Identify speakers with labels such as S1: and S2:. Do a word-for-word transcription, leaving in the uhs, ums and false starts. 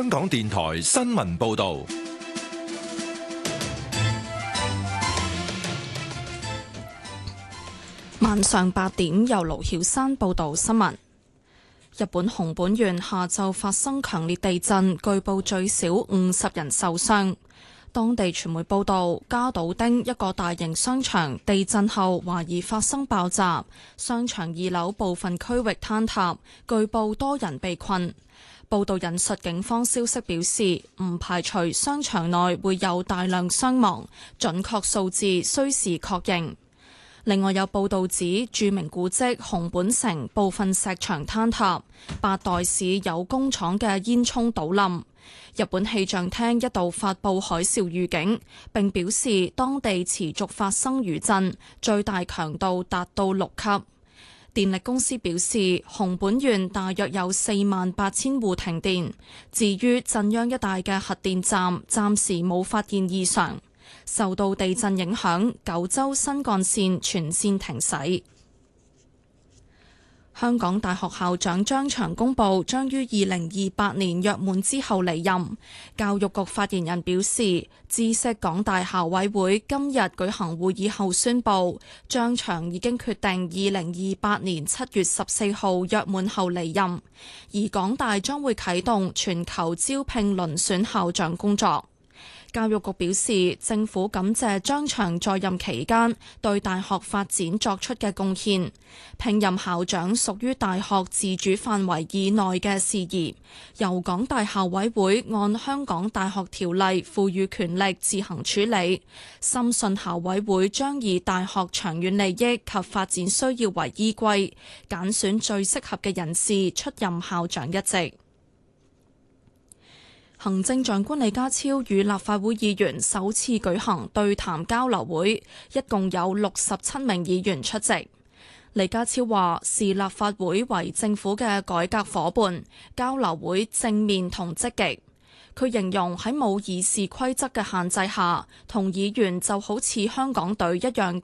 S1: 香港電台新聞報道。
S2: 晚上八點，由盧曉山報道新聞。日本熊本縣下晝發生強烈地震，據報最少五十人受傷。當地傳媒報道，加島町一個大型商場地震後懷疑發生爆炸，商場二樓部分區域坍塌，據報多人被困。報道引述警方消息表示，唔排除商場內會有大量傷亡，準確數字需時確認。另外有報道指，著名古蹟熊本城部分石牆坍塌，八代市有工廠嘅煙囪倒冧。日本氣象廳一度發布海嘯預警，並表示當地持續發生餘震，最大強度達到六級。電力公司表示，熊本縣大約有四萬八千戶停電。至於震央一帶嘅核電站，暫時冇發現異常。受到地震影響，九州新幹線全線停駛。香港大學校長張翔公布將於二零二八年約滿之後離任。教育局發言人表示，知悉港大校委會今日舉行會議後宣布，張翔已經決定二零二八年七月十四號約滿後離任，而港大將會啟動全球招聘遴選校長工作。教育局表示，政府感謝張翔在任期間對大學發展作出嘅貢獻。聘任校長屬於大學自主範圍以內嘅事宜，由港大校委會按香港大學條例賦予權力自行處理。深信校委會將以大學長遠利益及發展需要為依歸，揀選最適合嘅人士出任校長一職。行政長官李家超與立法會議員首次舉行對談交流會，一共有六十七名議員出席。李家超話：視立法會為政府嘅改革夥伴，交流會正面同積極。佢形容喺冇議事規則嘅限制下，同議員就好似香港隊一樣。